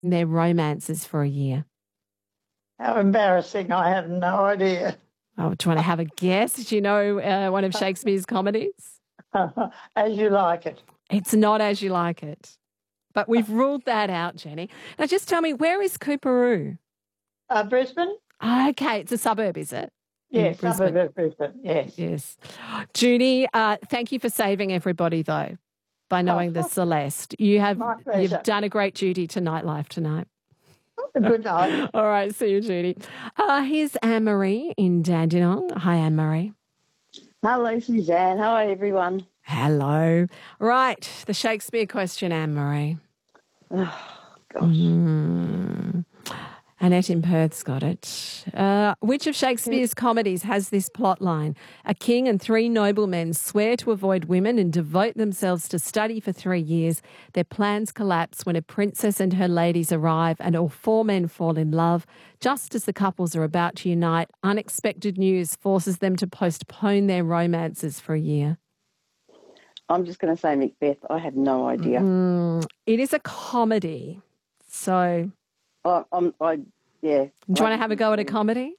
their romances for a year? How embarrassing. I have no idea. Oh, do you want to have a guess? Do you know one of Shakespeare's comedies? As You Like It. It's not As You Like It. But we've ruled that out, Jenny. Now, just tell me, where is Coorparoo? Brisbane? Okay, it's a suburb, is it? Yes, suburb of Brisbane, yes. Yes. Judy, thank you for saving everybody, though, by knowing the Celeste. You've done a great duty to Nightlife tonight. Good night. All right, see you, Judy. Here's Anne-Marie in Dandenong. Hi, Anne-Marie. Hello, Suzanne. Hi, everyone. Hello. Right, the Shakespeare question, Anne-Marie. Oh, gosh. Annette in Perth's got it. Which of Shakespeare's comedies has this plot line? A king and 3 noblemen swear to avoid women and devote themselves to study for 3 years. Their plans collapse when a princess and her ladies arrive and all 4 men fall in love. Just as the couples are about to unite, unexpected news forces them to postpone their romances for a year. I'm just going to say Macbeth. I have no idea. It is a comedy. So... yeah. Do you want to have a go at a comedy?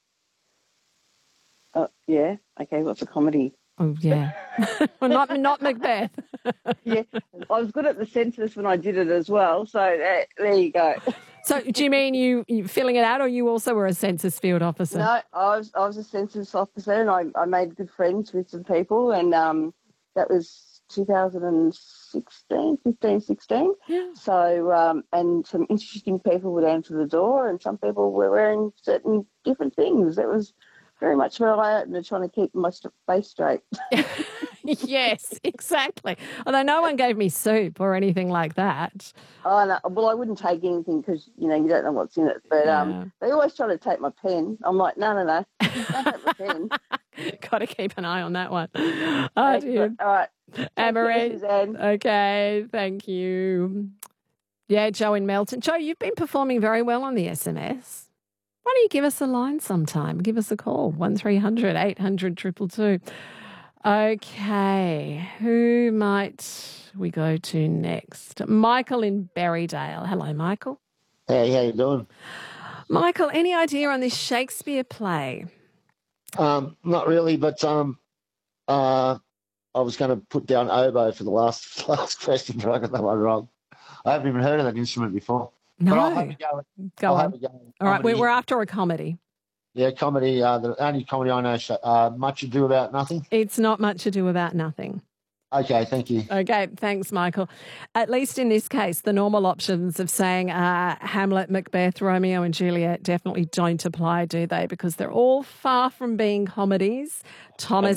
Yeah. Okay, what's a comedy? Oh, yeah. Well, not Macbeth. Yeah, I was good at the census when I did it as well, so there you go. So do you mean you filling it out, or you also were a census field officer? No, I was a census officer, and I made good friends with some people, and that was 15, 16. Yeah. So, and some interesting people would answer the door, and some people were wearing certain different things. It was very much an eye-opener, trying to keep my face straight. Yes, exactly. Although no one gave me soup or anything like that. Oh, no. Well, I wouldn't take anything because, you don't know what's in it. But they always try to take my pen. I'm like, no. Don't take my pen. Got to keep an eye on that one. Oh, dear. All right. Anne-Marie. Okay, thank you. Yeah, Joe in Melton. Joe, you've been performing very well on the SMS. Why don't you give us a line sometime? Give us a call, 1300 800 222. Okay, who might we go to next? Michael in Berrydale. Hello, Michael. Hey, how you doing? Michael, any idea on this Shakespeare play? Not really, but I was going to put down oboe for the last question, but I got that one wrong. I haven't even heard of that instrument before. No. But I'll have a go. Go on. All right, we're after a comedy. Yeah, comedy. The only comedy I know, Much Ado About Nothing. It's not Much Ado About Nothing. Okay, thank you. Okay, thanks, Michael. At least in this case, the normal options of saying Hamlet, Macbeth, Romeo and Juliet definitely don't apply, do they? Because they're all far from being comedies. Thomas.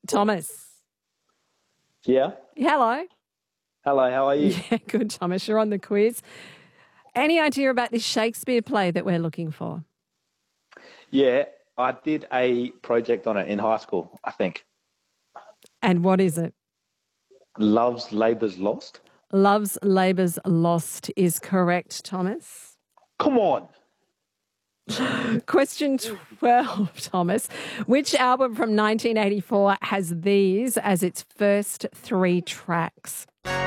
Yeah. Hello. Hello, how are you? Yeah, good, Thomas. You're on the quiz. Any idea about this Shakespeare play that we're looking for? Yeah, I did a project on it in high school, I think. And what is it? Love's Labour's Lost. Love's Labour's Lost is correct, Thomas. Come on. Question 12, Thomas. Which album from 1984 has these as its first 3 tracks?